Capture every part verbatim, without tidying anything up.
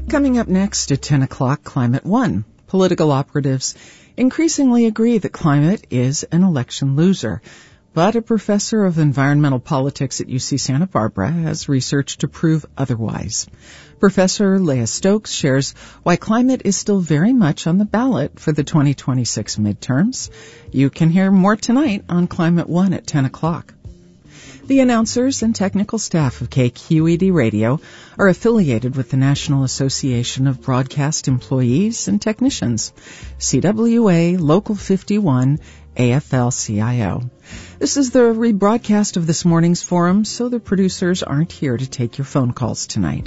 Coming up next at ten o'clock, Climate One. Political operatives increasingly agree that climate is an election loser. But a professor of environmental politics at U C Santa Barbara has research to prove otherwise. Professor Leah Stokes shares why climate is still very much on the ballot for the twenty twenty-six midterms. You can hear more tonight on Climate One at ten o'clock. The announcers and technical staff of K Q E D Radio are affiliated with the National Association of Broadcast Employees and Technicians, C W A Local fifty-one, A F L C I O. This is the rebroadcast of this morning's forum, so the producers aren't here to take your phone calls tonight.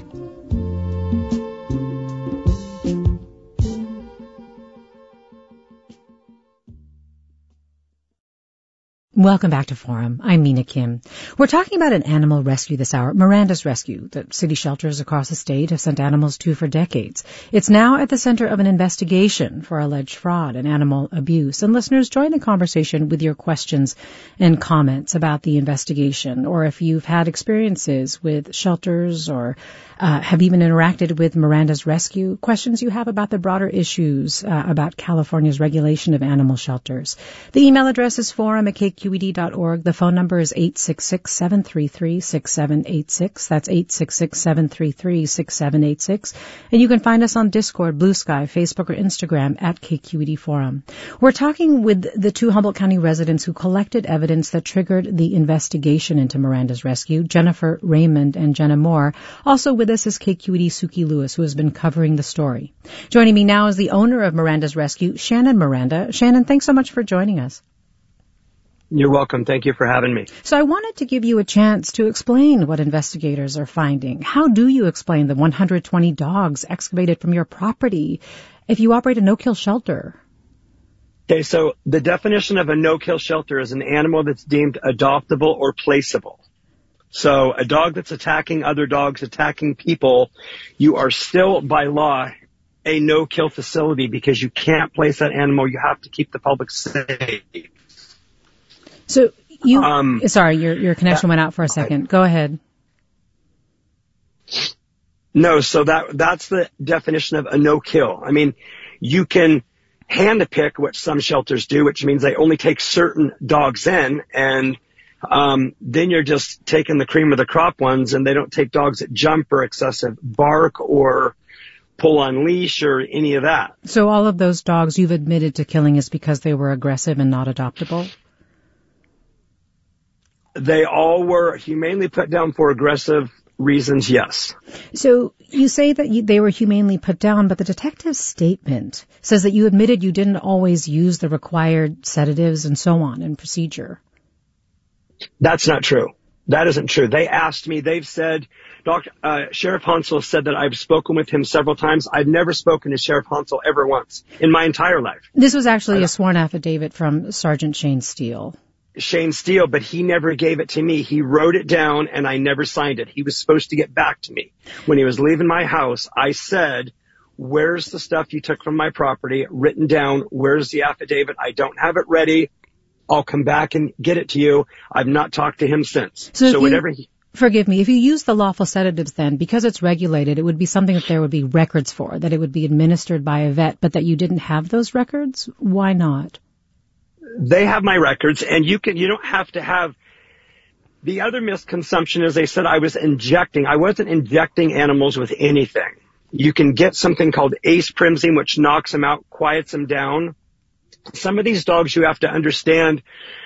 Welcome back to Forum. I'm Mina Kim. We're talking about an animal rescue this hour, Miranda's Rescue, that city shelters across the state have sent animals to for decades. It's now at the center of an investigation for alleged fraud and animal abuse. And listeners, join the conversation with your questions and comments about the investigation, or if you've had experiences with shelters or uh, have even interacted with Miranda's Rescue, questions you have about the broader issues uh, about California's regulation of animal shelters. The email address is forum at K Q E D dot org. The phone number is eight six six, seven three three, six seven eight six. That's eight six six, seven three three, six seven eight six. And you can find us on Discord, Blue Sky, Facebook, or Instagram at K Q E D Forum. We're talking with the two Humboldt County residents who collected evidence that triggered the investigation into Miranda's Rescue, Jennifer Raymond and Jenna Moore. Also with us is K Q E D Suki Lewis, who has been covering the story. Joining me now is the owner of Miranda's Rescue, Shannon Miranda. Shannon, thanks so much for joining us. You're welcome. Thank you for having me. So I wanted to give you a chance to explain what investigators are finding. How do you explain the one hundred twenty dogs excavated from your property if you operate a no-kill shelter? Okay, so the definition of a no-kill shelter is an animal that's deemed adoptable or placeable. So a dog that's attacking other dogs, attacking people, you are still by law a no-kill facility because you can't place that animal. You have to keep the public safe. So you, um, sorry, your your connection went out for a second. Go ahead. No, so that that's the definition of a no-kill. I mean, you can hand-pick, which some shelters do, which means they only take certain dogs in, and um, then you're just taking the cream of the crop ones, and they don't take dogs that jump or excessive bark or pull on leash or any of that. So all of those dogs you've admitted to killing is because they were aggressive and not adoptable? They all were humanely put down for aggressive reasons, yes. So you say that you, they were humanely put down, but the detective's statement says that you admitted you didn't always use the required sedatives and so on in procedure. That's not true. That isn't true. They asked me, they've said, Doctor Uh, Sheriff Hansel said that I've spoken with him several times. I've never spoken to Sheriff Hansel ever once in my entire life. This was actually a sworn affidavit from Sergeant Shane Steele. Shane Steele, but he never gave it to me. He wrote it down and I never signed it. He was supposed to get back to me. When he was leaving my house, I said, where's the stuff you took from my property written down? Where's the affidavit? I don't have it ready. I'll come back and get it to you. I've not talked to him since. So, so you, whatever he, forgive me, if you use the lawful sedatives then, because it's regulated, it would be something that there would be records for, that it would be administered by a vet, but that you didn't have those records? Why not? They have my records, and you can, you don't have to have, the other misconception is they said I was injecting. I wasn't injecting animals with anything. You can get something called Ace Primzine, which knocks them out, quiets them down. Some of these dogs, you have to understand,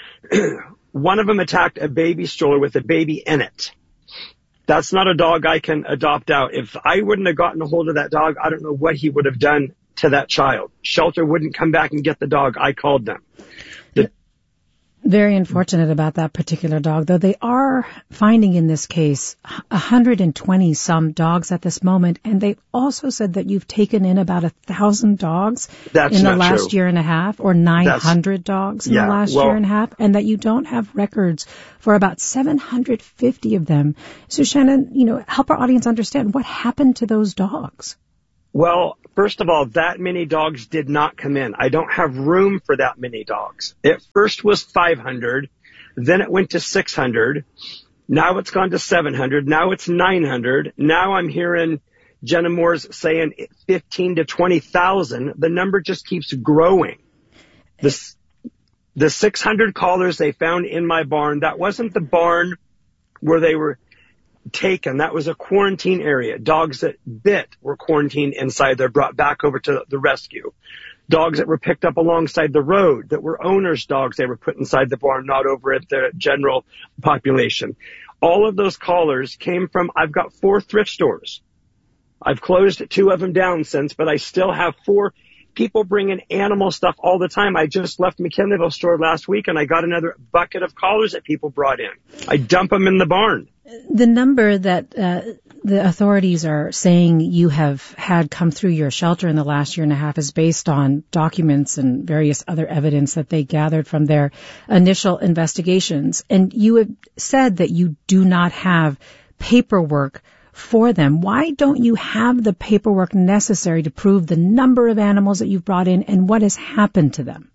one of them attacked a baby stroller with a baby in it. That's not a dog I can adopt out. If I wouldn't have gotten a hold of that dog, I don't know what he would have done to that child. Shelter wouldn't come back and get the dog. I called them. The- Very unfortunate about that particular dog, though they are finding in this case one hundred twenty some dogs at this moment, and they also said that you've taken in about a thousand dogs That's in the not last true. year and a half, or nine hundred That's, dogs in yeah, the last well, year and a half, and that you don't have records for about seven hundred fifty of them. So Shannon, you know, help our audience understand what happened to those dogs. Well, first of all, that many dogs did not come in. I don't have room for that many dogs. It first was five hundred, then it went to six hundred. Now it's gone to seven hundred. Now it's nine hundred. Now I'm hearing Jenna Moore's saying fifteen to twenty thousand. The number just keeps growing. The, the six hundred collars they found in my barn, that wasn't the barn where they were taken. That was a quarantine area. Dogs that bit were quarantined inside. They're brought back over to the rescue. Dogs that were picked up alongside the road that were owners' dogs, they were put inside the barn, not over at the general population. All of those collars came from, I've got four thrift stores. I've closed two of them down since, but I still have four. People bring in animal stuff all the time. I just left McKinleyville store last week and I got another bucket of collars that people brought in. I dump them in the barn. The number that uh, the authorities are saying you have had come through your shelter in the last year and a half is based on documents and various other evidence that they gathered from their initial investigations. And you have said that you do not have paperwork for them. Why don't you have the paperwork necessary to prove the number of animals that you've brought in and what has happened to them?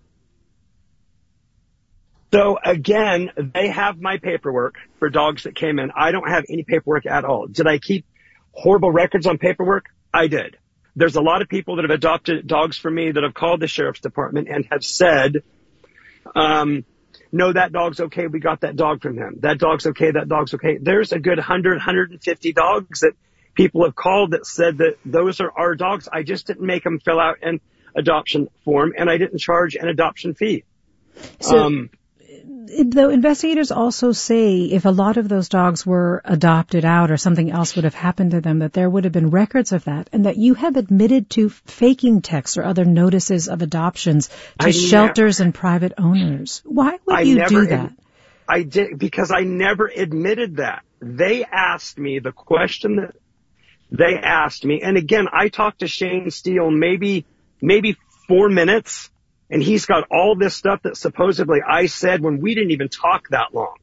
So again, they have my paperwork for dogs that came in. I don't have any paperwork at all. Did I keep horrible records on paperwork? I did. There's a lot of people that have adopted dogs from me that have called the sheriff's department and have said, um, no, that dog's okay. We got that dog from him. That dog's okay. That dog's okay. There's a good one hundred, one hundred fifty dogs that people have called that said that those are our dogs. I just didn't make them fill out an adoption form and I didn't charge an adoption fee. So, um, though investigators also say if a lot of those dogs were adopted out or something else would have happened to them, that there would have been records of that, and that you have admitted to faking texts or other notices of adoptions to I shelters never, and private owners. Why would I you never, do that? I did because I never admitted that. They asked me the question that they asked me, and again, I talked to Shane Steele maybe maybe four minutes. And he's got all this stuff that supposedly I said when we didn't even talk that long.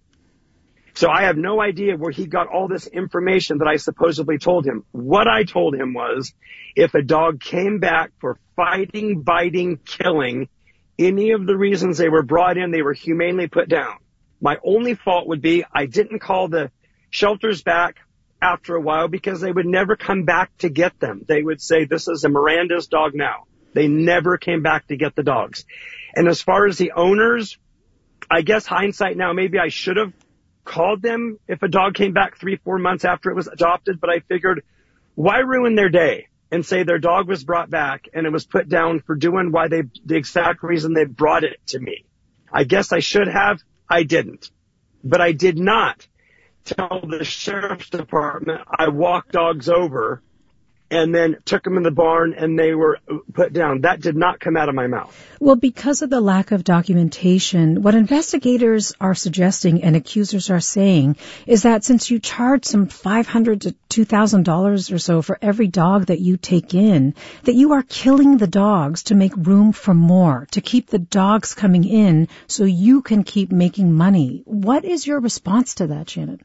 So I have no idea where he got all this information that I supposedly told him. What I told him was if a dog came back for fighting, biting, killing, any of the reasons they were brought in, they were humanely put down. My only fault would be I didn't call the shelters back after a while because they would never come back to get them. They would say, this is a Miranda's dog now. They never came back to get the dogs. And as far as the owners, I guess hindsight now, maybe I should have called them if a dog came back three, four months after it was adopted. But I figured, why ruin their day and say their dog was brought back and it was put down for doing why they, the exact reason they brought it to me. I guess I should have. I didn't. But I did not tell the sheriff's department I walked dogs over and then took them in the barn and they were put down. That did not come out of my mouth. Well, because of the lack of documentation, what investigators are suggesting and accusers are saying is that since you charge some five hundred dollars to two thousand dollars or so for every dog that you take in, that you are killing the dogs to make room for more, to keep the dogs coming in so you can keep making money. What is your response to that, Shannon?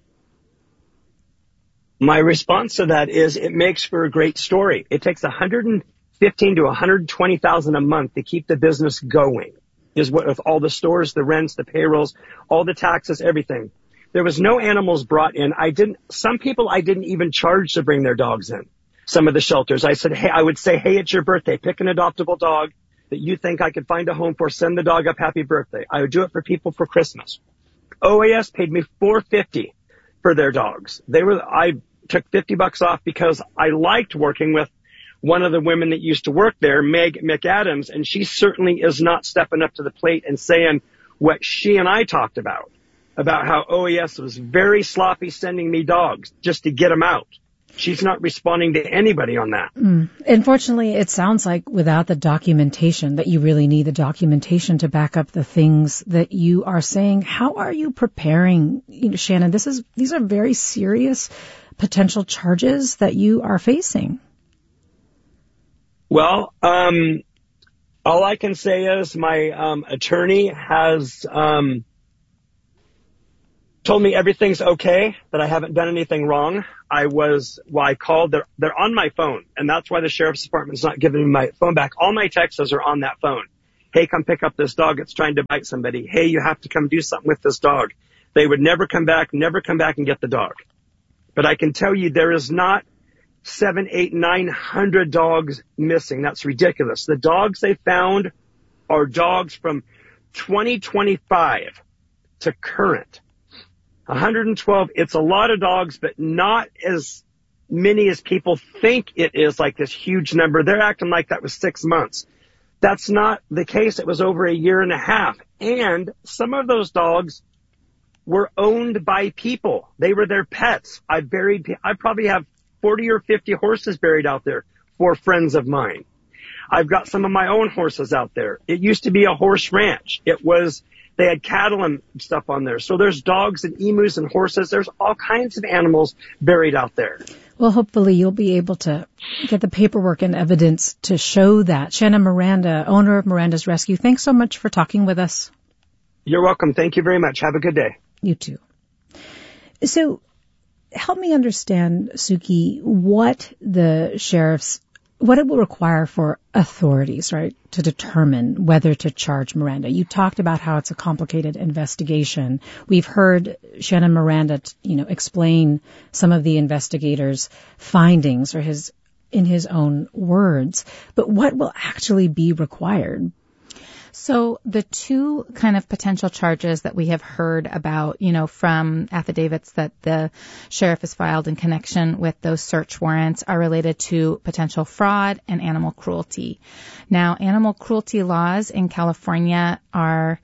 My response to that is it makes for a great story. It takes one hundred fifteen to one hundred twenty thousand a month to keep the business going. Is what with all the stores, the rents, the payrolls, all the taxes, everything. There was no animals brought in. I didn't. Some people I didn't even charge to bring their dogs in. Some of the shelters, I said, hey, I would say, hey, it's your birthday. Pick an adoptable dog that you think I could find a home for. Send the dog up. Happy birthday. I would do it for people for Christmas. O A S paid me four hundred fifty dollars for their dogs. They were I. took fifty bucks off because I liked working with one of the women that used to work there, Meg McAdams, and she certainly is not stepping up to the plate and saying what she and I talked about, about how O A S was very sloppy sending me dogs just to get them out. She's not responding to anybody on that. Mm. Unfortunately, it sounds like without the documentation, that you really need the documentation to back up the things that you are saying. How are you preparing, you know, Shannon? This is these are very serious potential charges that you are facing. Well, um, all I can say is my um, attorney has um, told me everything's okay, that I haven't done anything wrong. I was, well, I called, they're, they're on my phone, and that's why the sheriff's department's not giving me my phone back. All my texts are on that phone. Hey, come pick up this dog. It's trying to bite somebody. Hey, you have to come do something with this dog. They would never come back, never come back and get the dog. But I can tell you there is not seven, eight, nine hundred dogs missing. That's ridiculous. The dogs they found are dogs from twenty twenty-five to current. one hundred twelve, it's a lot of dogs, but not as many as people think it is, like this huge number. They're acting like that was six months. That's not the case. It was over a year and a half. And some of those dogs were owned by people. They were their pets. I buried, I probably have forty or fifty horses buried out there for friends of mine. I've got some of my own horses out there. It used to be a horse ranch. It was, they had cattle and stuff on there. So there's dogs and emus and horses. There's all kinds of animals buried out there. Well, hopefully you'll be able to get the paperwork and evidence to show that. Shannon Miranda, owner of Miranda's Rescue, thanks so much for talking with us. You're welcome. Thank you very much. Have a good day. You too. So help me understand, Suki, what the sheriff's, what it will require for authorities, right, to determine whether to charge Miranda. You talked about how it's a complicated investigation. We've heard Shannon Miranda, you know, explain some of the investigators' findings or his, in his own words. But what will actually be required? So the two kind of potential charges that we have heard about, you know, from affidavits that the sheriff has filed in connection with those search warrants are related to potential fraud and animal cruelty. Now, animal cruelty laws in California are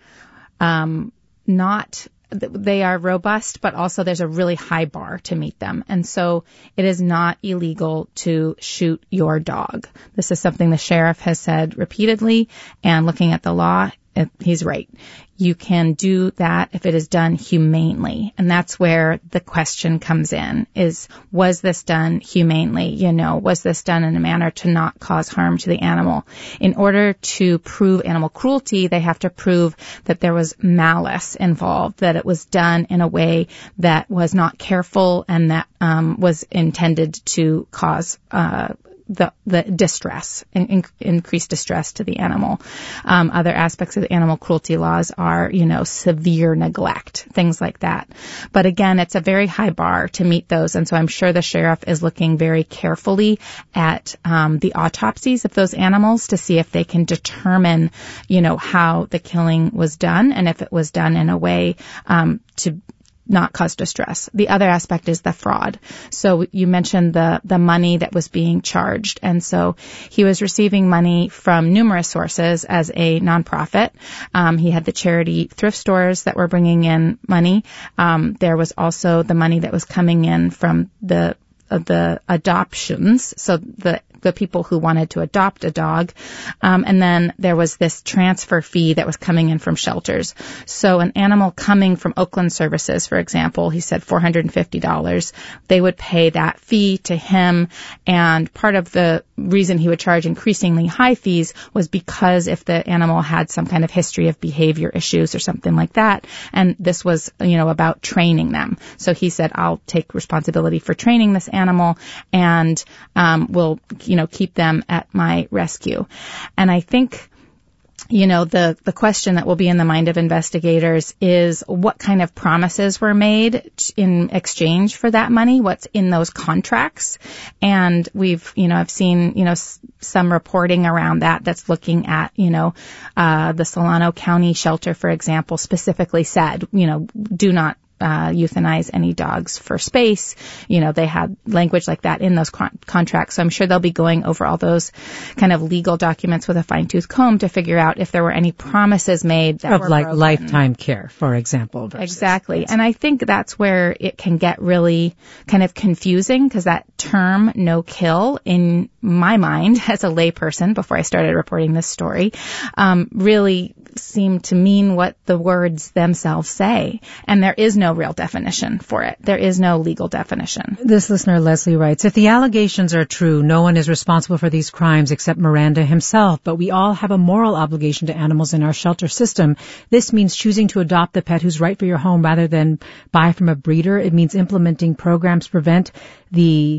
um, not they are robust, but also there's a really high bar to meet them. And so it is not illegal to shoot your dog. This is something the sheriff has said repeatedly, and looking at the law, he's right. You can do that if it is done humanely. And that's where the question comes in, is, was this done humanely? You know, was this done in a manner to not cause harm to the animal? In order to prove animal cruelty, they have to prove that there was malice involved, that it was done in a way that was not careful and that um, was intended to cause uh the, the distress, in, in, increased distress to the animal. Um, other aspects of the animal cruelty laws are, you know, severe neglect, things like that. But again, it's a very high bar to meet those. And so I'm sure the sheriff is looking very carefully at, um, the autopsies of those animals to see if they can determine, you know, how the killing was done and if it was done in a way, um, to not cause distress. The other aspect is the fraud. So you mentioned the, the money that was being charged. And so he was receiving money from numerous sources as a nonprofit. Um, he had the charity thrift stores that were bringing in money. Um, there was also the money that was coming in from the of the adoptions, so the the people who wanted to adopt a dog. Um, and then there was this transfer fee that was coming in from shelters. So an animal coming from Oakland Services, for example, he said four hundred fifty dollars. They would pay that fee to him. And part of the reason he would charge increasingly high fees was because if the animal had some kind of history of behavior issues or something like that. And this was, you know, about training them. So he said, I'll take responsibility for training this animal and um, will, you know, keep them at my rescue. And I think, you know, the, the question that will be in the mind of investigators is what kind of promises were made in exchange for that money, what's in those contracts. And we've, you know, I've seen, you know, s- some reporting around that that's looking at, you know, uh, the Solano County shelter, for example, specifically said, you know, do not Uh, euthanize any dogs for space. You know, they had language like that in those con- contracts. So I'm sure they'll be going over all those kind of legal documents with a fine-tooth comb to figure out if there were any promises made that of were like broken. lifetime care, for example. Versus, exactly. yes. And I think that's where it can get really kind of confusing, because that term no kill, in my mind as a layperson before I started reporting this story, um, really seemed to mean what the words themselves say. And there is no real definition for it. There is no legal definition. This listener, Leslie, writes, if the allegations are true, no one is responsible for these crimes except Miranda himself, but we all have a moral obligation to animals in our shelter system. This means choosing to adopt the pet who's right for your home rather than buy from a breeder. It means implementing programs to prevent the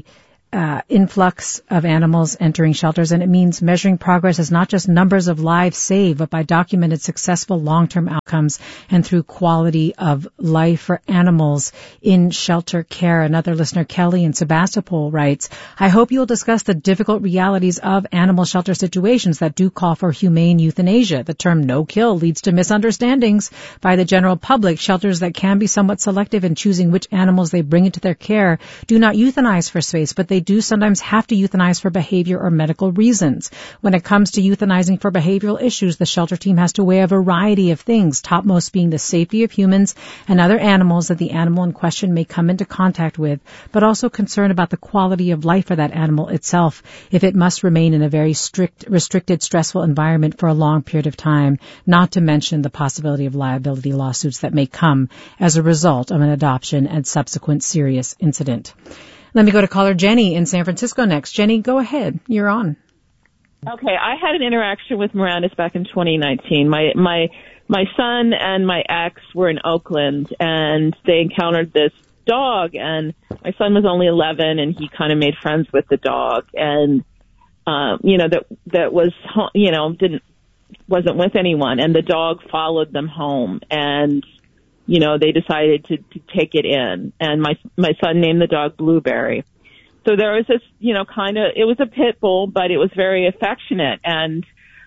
Uh, influx of animals entering shelters, and it means measuring progress as not just numbers of lives saved, but by documented successful long-term outcomes and through quality of life for animals in shelter care. Another listener, Kelly in Sebastopol, writes, I hope you'll discuss the difficult realities of animal shelter situations that do call for humane euthanasia. The term no-kill leads to misunderstandings by the general public. Shelters that can be somewhat selective in choosing which animals they bring into their care do not euthanize for space, but they They do sometimes have to euthanize for behavior or medical reasons. When it comes to euthanizing for behavioral issues, the shelter team has to weigh a variety of things, topmost being the safety of humans and other animals that the animal in question may come into contact with, but also concern about the quality of life for that animal itself if it must remain in a very strict, restricted, stressful environment for a long period of time, not to mention the possibility of liability lawsuits that may come as a result of an adoption and subsequent serious incident. Let me go to caller Jenny in San Francisco next. Jenny, go ahead. You're on. Okay, I had an interaction with Miranda's back in twenty nineteen. My my my son and my ex were in Oakland, and they encountered this dog, and my son was only eleven, and he kind of made friends with the dog, and um, you know that that was you know didn't wasn't with anyone, and the dog followed them home, and you know, they decided to, to take it in, and my my son named the dog Blueberry. So there was this, you know, kind of, it was a pit bull, but it was very affectionate, and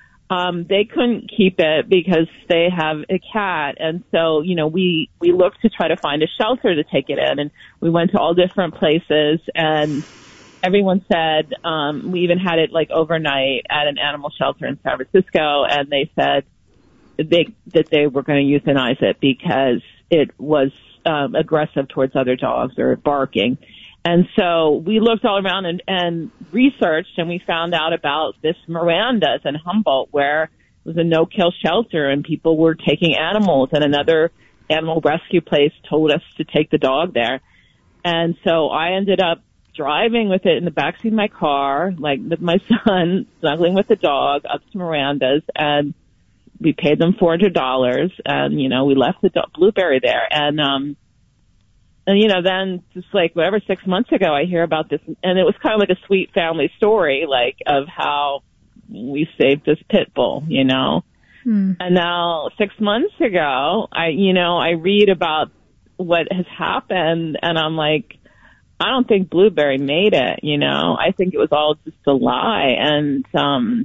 um, they couldn't keep it because they have a cat, and so, you know, we, we looked to try to find a shelter to take it in, and we went to all different places, and everyone said, um, we even had it like overnight at an animal shelter in San Francisco, and they said, They, that they were going to euthanize it because it was um, aggressive towards other dogs or barking. And so we looked all around and, and researched, and we found out about this Miranda's in Humboldt, where it was a no-kill shelter, and people were taking animals, and another animal rescue place told us to take the dog there. And so I ended up driving with it in the backseat of my car, like with my son, snuggling with the dog up to Miranda's, and we paid them four hundred dollars, and, you know, we left the dog, Blueberry there. And, um, and, you know, then just like whatever, six months ago, I hear about this, and it was kind of like a sweet family story, like of how we saved this pit bull, you know. Hmm. And now six months ago, I, you know, I read about what has happened, and I'm like, I don't think Blueberry made it, you know. I think it was all just a lie. And, um,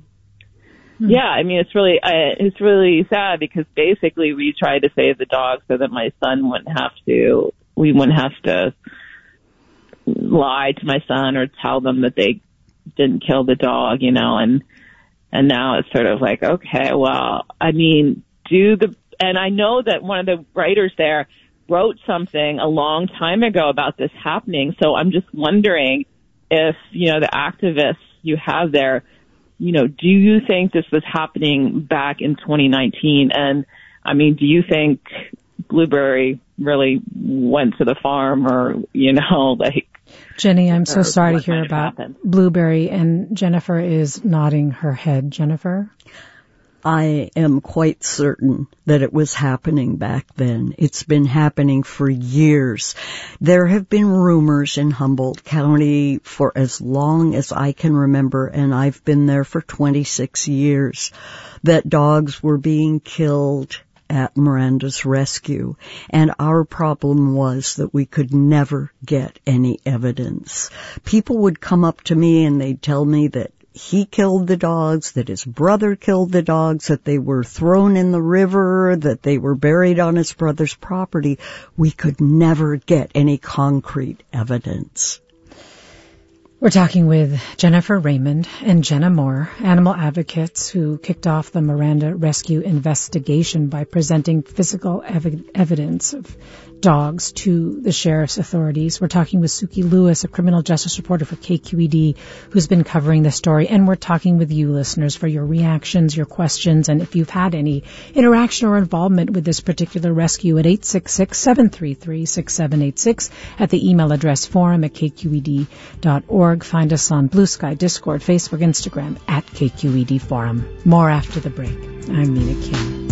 yeah, I mean, it's really, uh, it's really sad because basically we tried to save the dog so that my son wouldn't have to, we wouldn't have to lie to my son or tell them that they didn't kill the dog, you know, and, and now it's sort of like, okay, well, I mean, do the, and I know that one of the writers there wrote something a long time ago about this happening. So I'm just wondering if, you know, the activists you have there, you know, do you think this was happening back in twenty nineteen? And, I mean, do you think Blueberry really went to the farm or, you know, like... Jenny, I'm so sorry to hear about happened. Blueberry, and Jennifer is nodding her head. Jennifer? I am quite certain that it was happening back then. It's been happening for years. There have been rumors in Humboldt County for as long as I can remember, and I've been there for twenty-six years, that dogs were being killed at Miranda's rescue. And our problem was that we could never get any evidence. People would come up to me and they'd tell me that he killed the dogs, that his brother killed the dogs, that they were thrown in the river, that they were buried on his brother's property. We could never get any concrete evidence. We're talking with Jennifer Raymond and Jenna Moore, animal advocates who kicked off the Miranda rescue investigation by presenting physical ev- evidence of dogs to the sheriff's authorities. We're talking with Suki Lewis, a criminal justice reporter for K Q E D, who's been covering the story. And we're talking with you, listeners, for your reactions, your questions, and if you've had any interaction or involvement with this particular rescue at eight six six, seven three three, six seven eight six, at the email address forum at k q e d dot org. Find us on Blue Sky, Discord, Facebook, Instagram, at K Q E D Forum. More after the break. I'm Mina Kim.